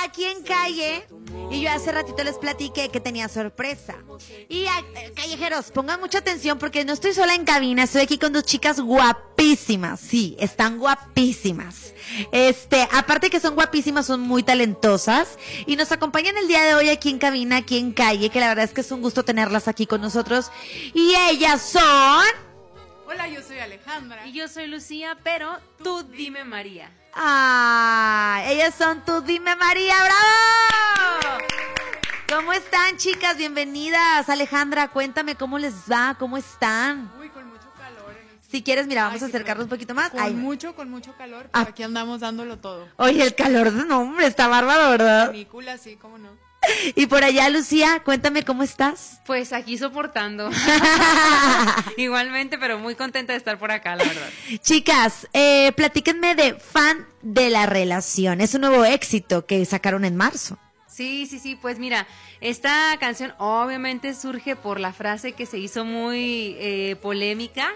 aquí en Calle y yo hace ratito les platiqué que tenía sorpresa. Y callejeros, pongan mucha atención porque no estoy sola en cabina, estoy aquí con dos chicas guapísimas. Sí, están guapísimas. Aparte que son guapísimas, son muy talentosas y nos acompañan el día de hoy aquí en cabina, aquí en Calle, que la verdad es que es un gusto tenerlas aquí con nosotros. Y ellas son... Hola, yo soy Alejandra. Y yo soy Lucía, pero tú dime María. Ah, ellas son Tú Dime María, ¡bravo! ¿Cómo están, chicas? Bienvenidas. Alejandra, cuéntame cómo les va, cómo están. Uy, con mucho calor. Si quieres, mira, vamos a acercarnos un poquito más. Con mucho calor, pero aquí andamos dándolo todo. Oye, el calor de nombre está bárbaro, ¿verdad? Canícula, sí, cómo no. Y por allá, Lucía, cuéntame cómo estás. Pues aquí soportando. Igualmente, pero muy contenta de estar por acá, la verdad. Chicas, platíquenme de Fan de la Relación. Es un nuevo éxito que sacaron en marzo. Sí, pues mira, esta canción obviamente surge por la frase que se hizo muy polémica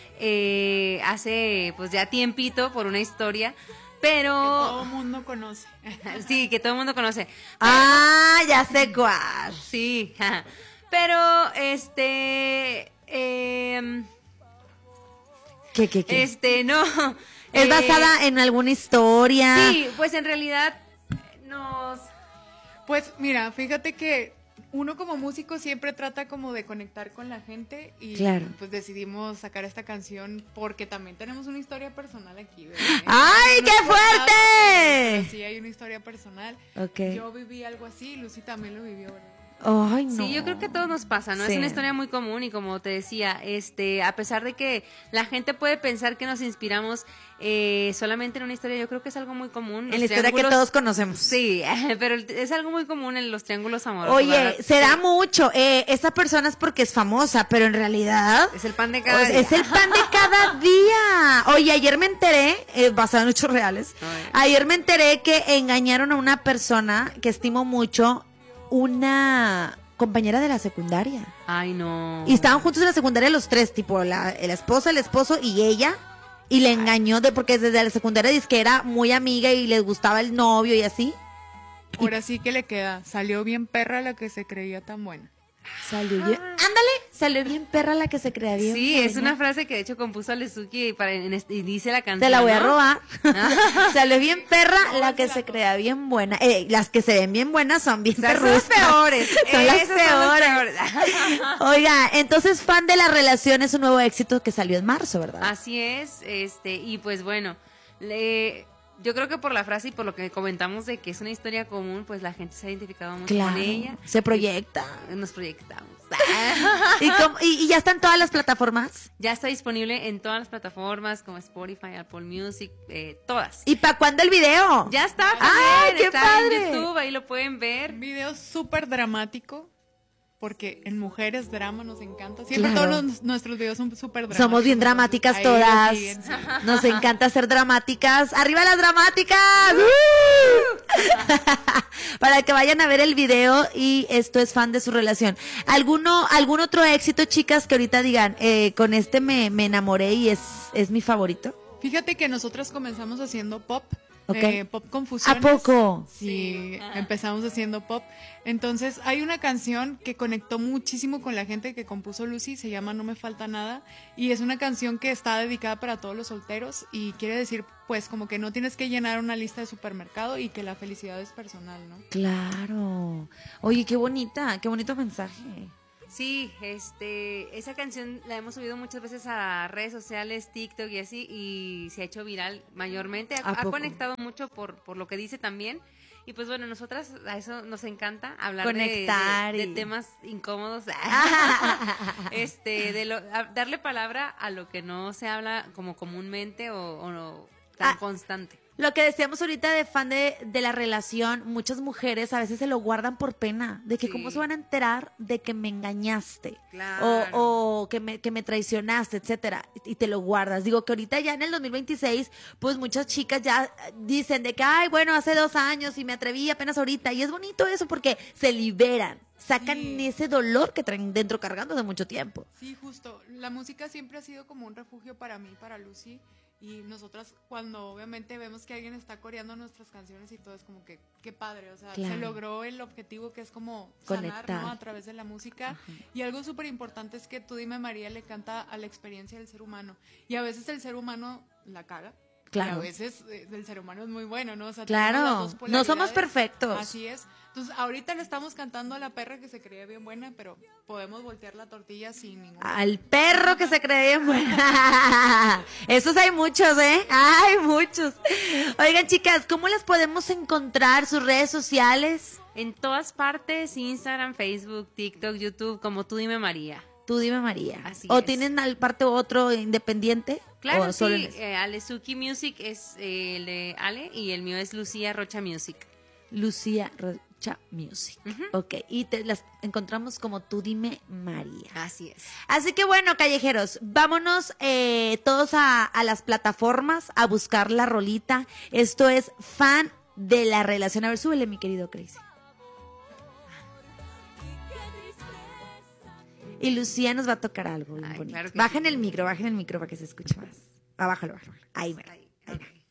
hace pues ya tiempito por una historia. Pero... que todo el mundo conoce. Sí, que todo el mundo conoce. Ah, ya sé cuál. Sí, pero ¿Qué? No. ¿Es basada en alguna historia? Sí, pues en realidad Pues mira, fíjate que uno como músico siempre trata como de conectar con la gente y claro, pues decidimos sacar esta canción porque también tenemos una historia personal aquí, ¿verdad? ¡Ay, qué fuerte! Pero sí, hay una historia personal. Okay. Yo viví algo así, Lucy también lo vivió, ¿verdad? Ay, no. Sí, yo creo que a todos nos pasa, ¿no? Sí. Es una historia muy común y como te decía, a pesar de que la gente puede pensar que nos inspiramos solamente en una historia, yo creo que es algo muy común. En la historia que todos conocemos. Sí, pero es algo muy común en los triángulos amorosos. Oye, ¿verdad? se da mucho. Esa persona es porque es famosa, pero en realidad... es el pan de cada día. Es el pan de cada día. Oye, ayer me enteré, basado en hechos reales, ayer me enteré que engañaron a una persona que estimo mucho, una compañera de la secundaria. Ay, no. Y estaban juntos en la secundaria los tres, tipo la esposa, el esposo y ella. Y le engañó porque desde la secundaria dice que era muy amiga y les gustaba el novio y así. Ahora sí que le queda. Salió bien perra la que se creía tan buena. Salió bien. Ándale, salió bien perra la que se creía bien. Sí, buena. es una frase que de hecho compuso Alezuki y dice la canción. Te la voy a ¿no? robar. Salió bien perra la que se crea bien buena. Las que se ven bien buenas son bien perruscas. Son las peores. Son las Esas son las peores. Oiga, entonces Fan de la Relación es un nuevo éxito que salió en marzo, ¿verdad? Así es, y pues bueno, yo creo que por la frase y por lo que comentamos de que es una historia común, pues la gente se ha identificado mucho con ella. Se proyecta. Nos proyectamos. ¿Y ya están todas las plataformas? Ya está disponible en todas las plataformas como Spotify, Apple Music, todas. ¿Y para cuándo el video? Ya está también, ¡Ay, qué está padre! en YouTube, ahí lo pueden ver. Un video súper dramático. Porque en mujeres drama nos encanta. Siempre Claro. todos nuestros videos son súper dramáticos. Somos bien dramáticas Ahí todas. siguen, sí. Nos encanta ser dramáticas. ¡Arriba las dramáticas! Para que vayan a ver el video y esto es Fan de su relación. ¿Algún otro éxito, chicas, que ahorita digan, con este me enamoré y es mi favorito? Fíjate que nosotras comenzamos haciendo pop. Okay. Pop con fusiones. ¿A poco? Sí, empezamos haciendo pop. Entonces hay una canción que conectó muchísimo con la gente que compuso Lucy, se llama No me falta nada, y es una canción que está dedicada para todos los solteros y quiere decir pues como que no tienes que llenar una lista de supermercado y que la felicidad es personal, ¿no? Claro. Oye, qué bonito mensaje. Sí, esa canción la hemos subido muchas veces a redes sociales, TikTok y así, y se ha hecho viral mayormente. Ha conectado mucho por lo que dice también. Y pues bueno, nosotras a eso nos encanta hablar de temas incómodos, darle palabra a lo que no se habla como comúnmente o no tan constante. Lo que decíamos ahorita de Fan de la Relación, muchas mujeres a veces se lo guardan por pena, de que cómo se van a enterar de que me engañaste, claro, o que me traicionaste, etcétera, y te lo guardas. Digo que ahorita ya en el 2026, pues muchas chicas ya dicen de que, ay, bueno, hace 2 años y me atreví apenas ahorita, y es bonito eso porque se liberan, sacan ese dolor que traen dentro cargando de mucho tiempo. Sí, justo. La música siempre ha sido como un refugio para mí, para Lucy. Y nosotras cuando obviamente vemos que alguien está coreando nuestras canciones y todo, es como que qué padre, o sea, Claro. se logró el objetivo que es como sanar, Conectar. ¿no? A través de la música. Ajá. Y algo súper importante es que Tú Dime María le canta a la experiencia del ser humano. Y a veces el ser humano la caga. Claro. Y a veces el ser humano es muy bueno, ¿no? O sea, Claro, tenemos las dos no somos polaridades. perfectos. Así es. Entonces, ahorita le estamos cantando a la perra que se creía bien buena, pero podemos voltear la tortilla sin ningún... Al perro que se cree bien buena. Esos hay muchos, ¿eh? Hay muchos. Oigan, chicas, ¿cómo las podemos encontrar? ¿Sus redes sociales? En todas partes, Instagram, Facebook, TikTok, YouTube, como Tú Dime María. Tú dime, María. Así ¿O es. tienen al parte otro independiente? Claro, ¿O solo sí, en ese? Alesuki Music es el de Ale y el mío es Lucía Rocha Music. Lucía Rocha Music. Ok, y las encontramos como Tú dime, María. Así es. Así que bueno, callejeros, vámonos todos a las plataformas a buscar la rolita. Esto es Fan de la Relación. A ver, súbele, mi querido Crazy. Y Lucía nos va a tocar algo bien Ay, bonito. claro que Bajen sí. el micro para que se escuche más. Bájalo. Ahí, mira. Ahí, Ahí. ok.